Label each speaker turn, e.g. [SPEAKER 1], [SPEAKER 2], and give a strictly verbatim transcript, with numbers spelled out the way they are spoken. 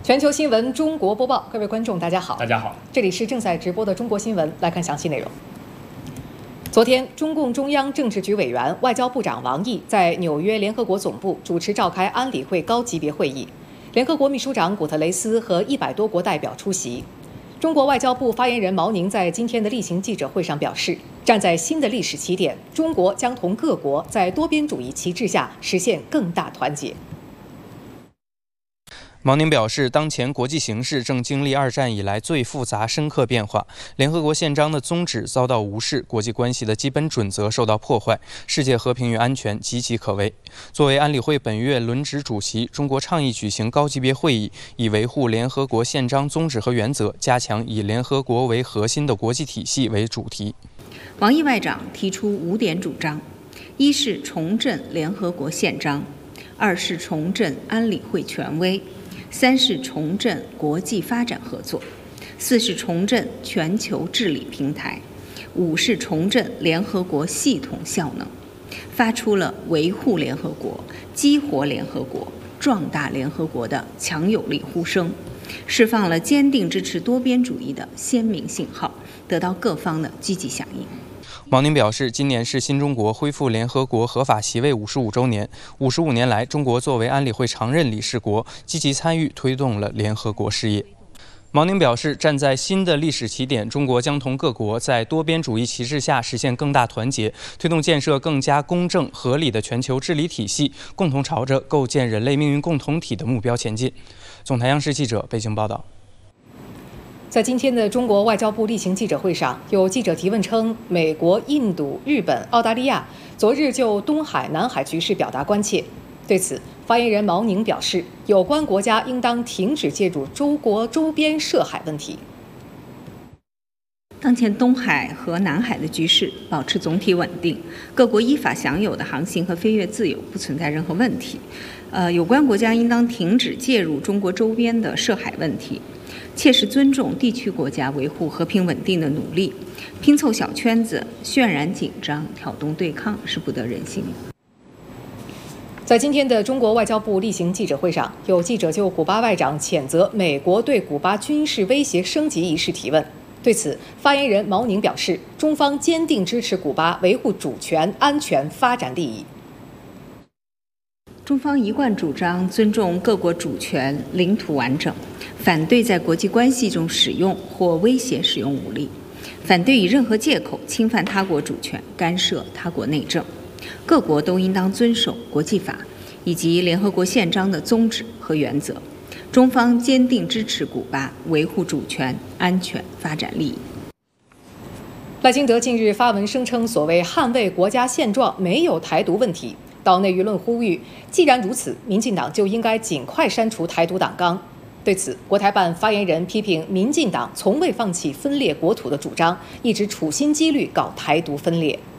[SPEAKER 1] 全球新闻中国播报，各位观众，大家好。
[SPEAKER 2] 大家好，
[SPEAKER 1] 这里是正在直播的中国新闻，来看详细内容。昨天，中共中央政治局委员、外交部长王毅在纽约联合国总部主持召开安理会高级别会议，联合国秘书长古特雷斯和一百多国代表出席。中国外交部发言人毛宁在今天的例行记者会上表示，站在新的历史起点，中国将同各国在多边主义旗帜下实现更大团结。
[SPEAKER 3] 毛宁表示，当前国际形势正经历二战以来最复杂深刻变化，联合国宪章的宗旨遭到无视，国际关系的基本准则受到破坏，世界和平与安全岌岌可危。作为安理会本月轮值主席，中国倡议举行高级别会议，以维护联合国宪章宗旨和原则，加强以联合国为核心的国际体系为主题。
[SPEAKER 4] 王毅外长提出五点主张：一是重振联合国宪章，二是重振安理会权威，三是重振国际发展合作，四是重振全球治理平台，五是重振联合国系统效能，发出了维护联合国、激活联合国、壮大联合国的强有力呼声，释放了坚定支持多边主义的鲜明信号，得到各方的积极响应。
[SPEAKER 3] 毛宁表示，今年是新中国恢复联合国合法席位五十五周年。五十五年来，中国作为安理会常任理事国，积极参与推动了联合国事业。毛宁表示，站在新的历史起点，中国将同各国在多边主义旗帜下实现更大团结，推动建设更加公正合理的全球治理体系，共同朝着构建人类命运共同体的目标前进。总台央视记者北京报道。
[SPEAKER 1] 在今天的中国外交部例行记者会上，有记者提问称，美国、印度、日本、澳大利亚昨日就东海、南海局势表达关切。对此，发言人毛宁表示，有关国家应当停止介入中国周边涉海问题。
[SPEAKER 4] 当前东海和南海的局势保持总体稳定，各国依法享有的航行和飞越自由，不存在任何问题。呃，有关国家应当停止介入中国周边的涉海问题，切实尊重地区国家维护和平稳定的努力，拼凑小圈子、渲染紧张、挑动对抗是不得人心的。
[SPEAKER 1] 在今天的中国外交部例行记者会上，有记者就古巴外长谴责美国对古巴军事威胁升级一事提问。对此，发言人毛宁表示，中方坚定支持古巴维护主权、安全、发展利益。
[SPEAKER 4] 中方一贯主张尊重各国主权、领土完整，反对在国际关系中使用或威胁使用武力，反对以任何借口侵犯他国主权、干涉他国内政。各国都应当遵守国际法以及联合国宪章的宗旨和原则。中方坚定支持古巴维护主权、安全、发展利益。
[SPEAKER 1] 赖清德近日发文声称，所谓捍卫国家现状没有台独问题。岛内舆论呼吁，既然如此，民进党就应该尽快删除台独党纲。对此，国台办发言人批评民进党从未放弃分裂国土的主张，一直处心积虑搞台独分裂。